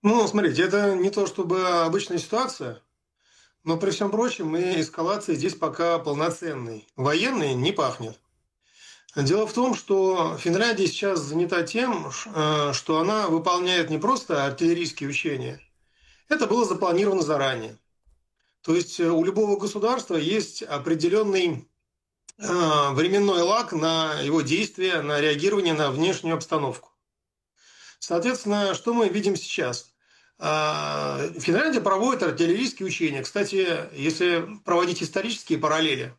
Ну, смотрите, это не то чтобы обычная ситуация, но при всем прочем и эскалация здесь пока полноценной. Военной не пахнет. Дело в том, что Финляндия сейчас занята тем, что она выполняет не просто артиллерийские учения. Это было запланировано заранее. То есть у любого государства есть определенный временной лаг на его действия, на реагирование на внешнюю обстановку. Соответственно, что мы видим сейчас? Финляндия проводит артиллерийские учения. Кстати, если проводить исторические параллели,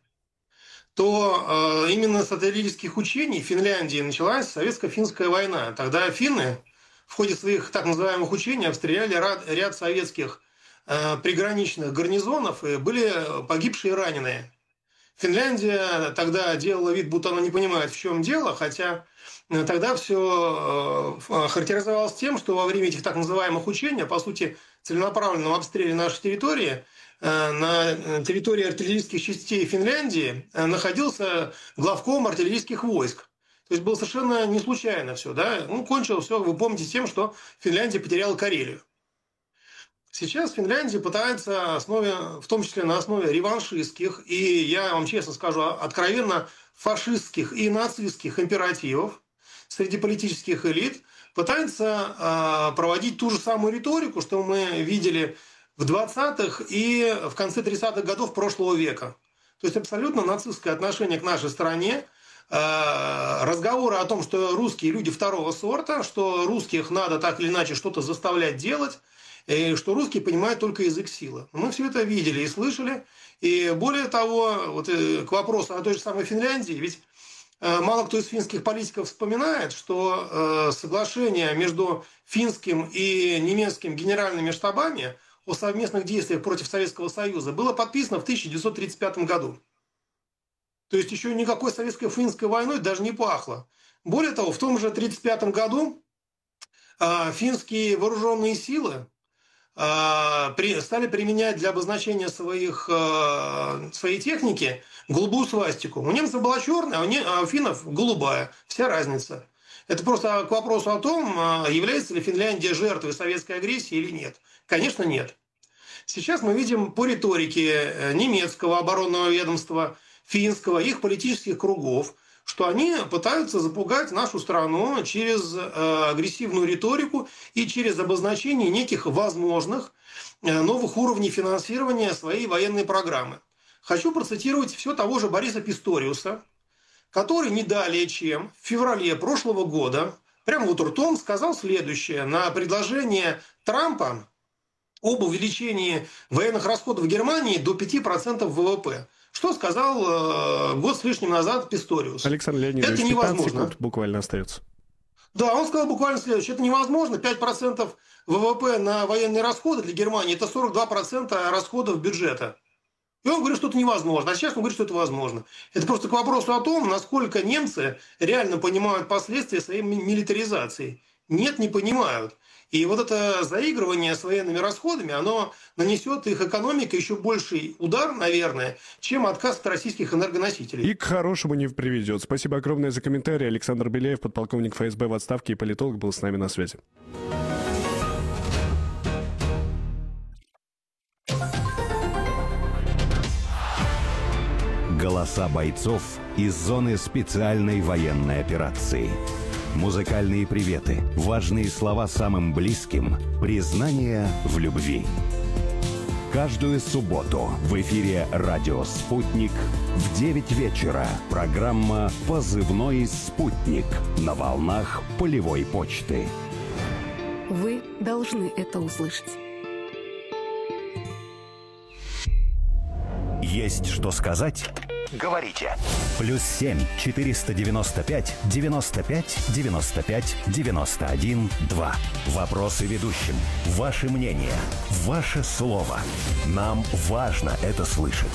то именно с артиллерийских учений в Финляндии началась советско-финская война. Тогда финны в ходе своих так называемых учений обстреляли ряд советских приграничных гарнизонов, и были погибшие и раненые. Финляндия тогда делала вид, будто она не понимает, в чем дело, хотя тогда все характеризовалось тем, что во время этих так называемых учений, по сути, целенаправленного обстрела нашей территории, на территории артиллерийских частей Финляндии находился главком артиллерийских войск. То есть было совершенно не случайно все, да? Ну, кончилось все, вы помните, тем, что Финляндия потеряла Карелию. Сейчас Финляндия пытается, в том числе на основе реваншистских и, я вам честно скажу, откровенно фашистских и нацистских императивов среди политических элит, пытается проводить ту же самую риторику, что мы видели в 20-х и в конце 30-х годов прошлого века. То есть абсолютно нацистское отношение к нашей стране, разговоры о том, что русские люди второго сорта, что русских надо так или иначе что-то заставлять делать, и что русские понимают только язык силы. Мы все это видели и слышали. И более того, вот к вопросу о той же самой Финляндии, ведь мало кто из финских политиков вспоминает, что соглашение между финским и немецким генеральными штабами о совместных действиях против Советского Союза было подписано в 1935 году. То есть еще никакой советско-финской войной даже не пахло. Более того, в том же 1935 году финские вооруженные силы стали применять для обозначения своей техники голубую свастику. У немцев была черная, а у финнов голубая. Вся разница. Это просто к вопросу о том, является ли Финляндия жертвой советской агрессии или нет. Конечно, нет. Сейчас мы видим по риторике немецкого оборонного ведомства, финского, их политических кругов, что они пытаются запугать нашу страну через агрессивную риторику и через обозначение неких возможных новых уровней финансирования своей военной программы. Хочу процитировать все того же Бориса Писториуса, который не далее, чем в феврале прошлого года, прямо вот ртом сказал следующее на предложение Трампа об увеличении военных расходов Германии до 5% ВВП. Что сказал год с лишним назад Писториус? Александр Леонидович, это 15 невозможно. секунд буквально остается. Да, он сказал буквально следующее. Это невозможно. 5% ВВП на военные расходы для Германии – это 42% расходов бюджета. И он говорит, что это невозможно. А сейчас он говорит, что это возможно. Это просто к вопросу о том, насколько немцы реально понимают последствия своей милитаризации. Нет, не понимают. И вот это заигрывание с военными расходами, оно нанесет их экономике еще больший удар, наверное, чем отказ от российских энергоносителей. И к хорошему не приведет. Спасибо огромное за комментарий. Александр Беляев, подполковник ФСБ в отставке и политолог, был с нами на связи. Голоса бойцов из зоны специальной военной операции. Музыкальные приветы, важные слова самым близким, признание в любви. Каждую субботу в эфире «Радио Спутник» в 9 вечера программа «Позывной Спутник» на волнах полевой почты. Вы должны это услышать. Есть что сказать? Говорите. +7 495 95 95 91 2. Вопросы ведущим. Ваше мнение. Ваше слово. Нам важно это слышать.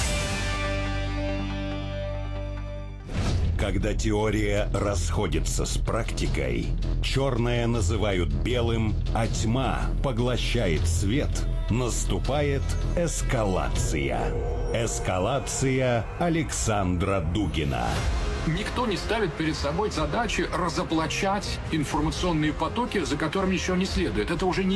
Когда теория расходится с практикой, черное называют белым, а тьма поглощает свет, наступает эскалация. Эскалация Александра Дугина. Никто не ставит перед собой задачи разоблачать информационные потоки, за которыми ничего не следует. Это уже не